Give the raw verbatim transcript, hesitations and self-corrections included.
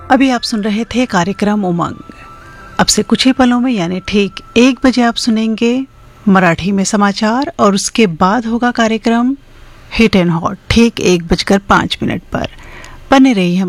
अभी आप सुन रहे थे कार्यक्रम उमंग। अब से कुछ ही पलों में यानी ठीक एक बजे आप सुनेंगे मराठी में समाचार और उसके बाद होगा कार्यक्रम हिट एंड हॉट ठीक एक बजकर पाँच मिनट पर। बने रहिए